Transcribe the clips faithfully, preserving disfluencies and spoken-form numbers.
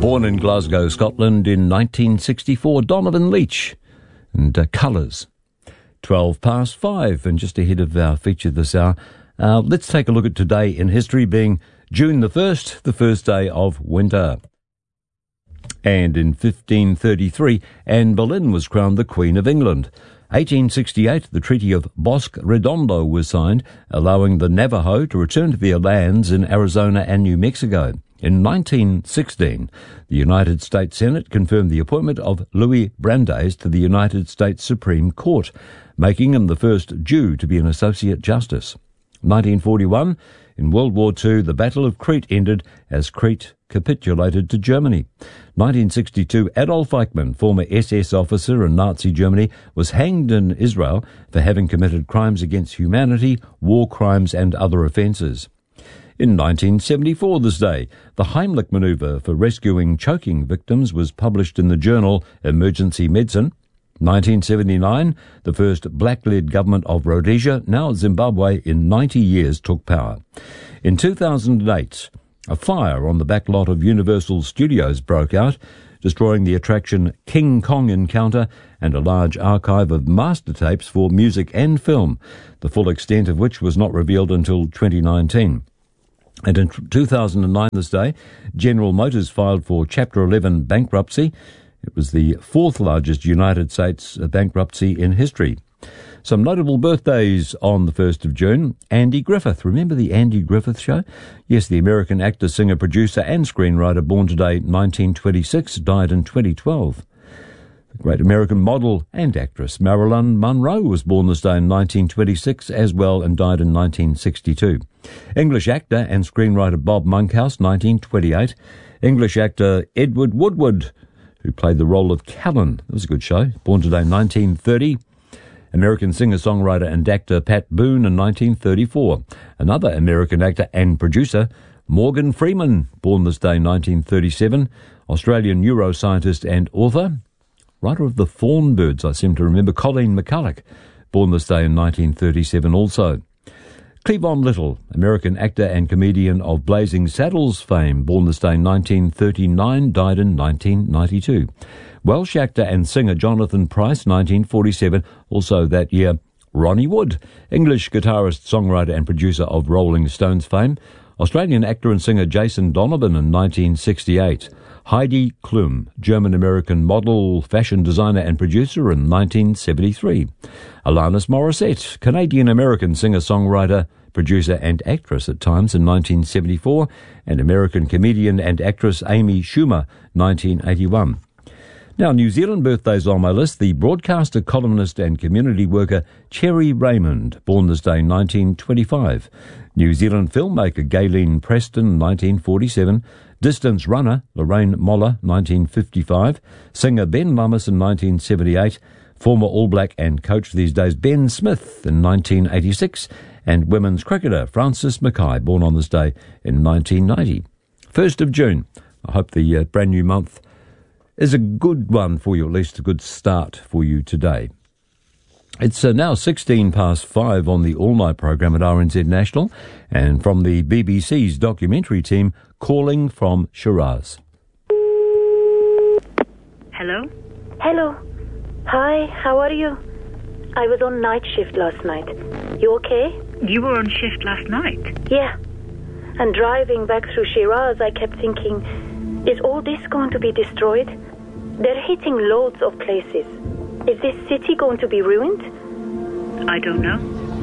Born in Glasgow, Scotland in nineteen sixty-four, Donovan Leitch and uh, Colours. twelve past five, and just ahead of our feature this hour, uh, let's take a look at today in history, being June the first, the first day of winter. And in fifteen thirty-three, Anne Boleyn was crowned the Queen of England. eighteen sixty-eight, the Treaty of Bosque Redondo was signed, allowing the Navajo to return to their lands in Arizona and New Mexico. In nineteen sixteen, the United States Senate confirmed the appointment of Louis Brandeis to the United States Supreme Court, making him the first Jew to be an Associate Justice. nineteen forty-one, in World War Two, the Battle of Crete ended as Crete capitulated to Germany. nineteen sixty-two, Adolf Eichmann, former S S officer in Nazi Germany, was hanged in Israel for having committed crimes against humanity, war crimes and other offences. In nineteen seventy-four this day, the Heimlich manoeuvre for rescuing choking victims was published in the journal Emergency Medicine. nineteen seventy-nine, the first black-led government of Rhodesia, now Zimbabwe, in ninety years took power. In two thousand eight, a fire on the back lot of Universal Studios broke out, destroying the attraction King Kong Encounter and a large archive of master tapes for music and film, the full extent of which was not revealed until twenty nineteen. And in two thousand nine this day, General Motors filed for Chapter eleven bankruptcy. It was the fourth largest United States bankruptcy in history. Some notable birthdays on the first of June. Andy Griffith. Remember the Andy Griffith Show? Yes, the American actor, singer, producer and screenwriter, born today nineteen twenty-six, died in twenty twelve. The great American model and actress Marilyn Monroe was born this day in nineteen twenty-six as well and died in nineteen sixty-two. English actor and screenwriter Bob Monkhouse, nineteen twenty-eight. English actor Edward Woodward, who played the role of Callan. That was a good show. Born today nineteen thirty. American singer-songwriter and actor Pat Boone in nineteen thirty-four. Another American actor and producer, Morgan Freeman, born this day nineteen thirty-seven. Australian neuroscientist and author, writer of The Fawn Birds, I seem to remember, Colleen McCulloch, born this day in nineteen thirty-seven also. Cleavon Little, American actor and comedian of Blazing Saddles fame, born this day in nineteen thirty-nine, died in nineteen ninety-two. Welsh actor and singer Jonathan Pryce, nineteen forty-seven, also that year. Ronnie Wood, English guitarist, songwriter and producer of Rolling Stones fame. Australian actor and singer Jason Donovan in nineteen sixty-eight. Heidi Klum, German-American model, fashion designer and producer in nineteen seventy-three. Alanis Morissette, Canadian-American singer-songwriter, producer and actress at times in nineteen seventy-four, and American comedian and actress Amy Schumer, nineteen eighty-one. Now, New Zealand birthdays on my list. The broadcaster, columnist and community worker Cherry Raymond, born this day nineteen twenty-five. New Zealand filmmaker Gayleen Preston, nineteen forty-seven. Distance runner Lorraine Moller, nineteen fifty-five. Singer Ben Lummis in nineteen seventy-eight. Former All Black and coach these days Ben Smith in nineteen eighty-six. And women's cricketer Frances Mackay, born on this day in nineteen ninety. first of June. I hope the uh, brand new month is a good one for you, at least a good start for you today. It's uh, now sixteen past five on the all-night program at R N Z National, and from the B B C's documentary team, Calling from Shiraz. Hello? Hello. Hi, how are you? I was on night shift last night. You okay? You were on shift last night? Yeah. And driving back through Shiraz, I kept thinking, is all this going to be destroyed? They're hitting loads of places. Is this city going to be ruined? I don't know.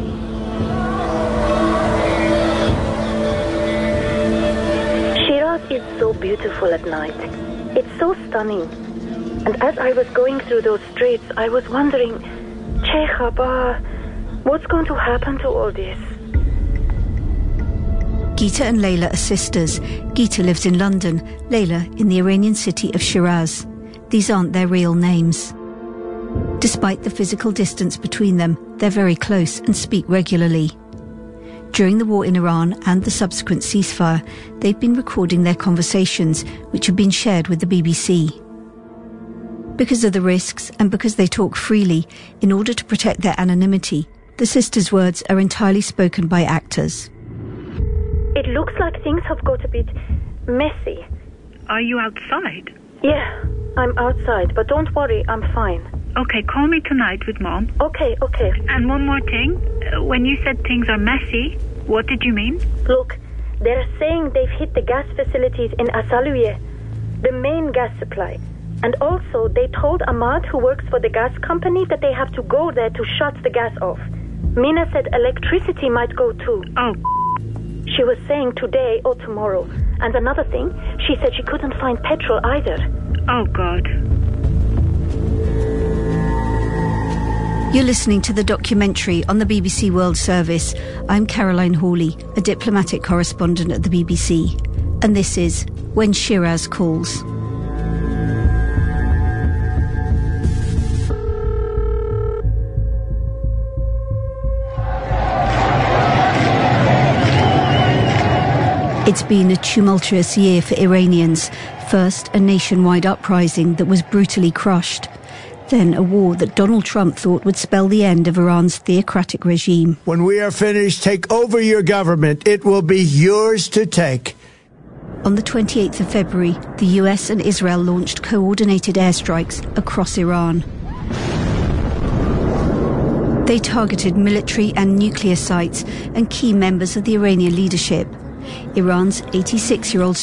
Shiraz is so beautiful at night. It's so stunning. And as I was going through those streets, I was wondering, Che Khaba, what's going to happen to all this? Geeta and Layla are sisters. Geeta lives in London, Layla in the Iranian city of Shiraz. These aren't their real names. Despite the physical distance between them, they're very close and speak regularly. During the war in Iran and the subsequent ceasefire, they've been recording their conversations, which have been shared with the B B C. Because of the risks and because they talk freely, in order to protect their anonymity, the sisters' words are entirely spoken by actors. It looks like things have got a bit messy. Are you outside? Yeah, I'm outside, but don't worry, I'm fine. Okay, call me tonight with Mom. Okay, okay. And one more thing. Uh, when you said things are messy, what did you mean? Look, they're saying they've hit the gas facilities in Asaluye, the main gas supply. And also, they told Ahmad, who works for the gas company, that they have to go there to shut the gas off. Mina said electricity might go too. Oh. She was saying today or tomorrow. And another thing, she said she couldn't find petrol either. Oh, God. You're listening to the documentary on the B B C World Service. I'm Caroline Hawley, a diplomatic correspondent at the B B C. And this is When Shiraz Calls. It's been a tumultuous year for Iranians. First, a nationwide uprising that was brutally crushed. Then a war that Donald Trump thought would spell the end of Iran's theocratic regime. When we are finished, take over your government. It will be yours to take. On the twenty-eighth of February, the U S and Israel launched coordinated airstrikes across Iran. They targeted military and nuclear sites and key members of the Iranian leadership. Iran's eighty-six-year-old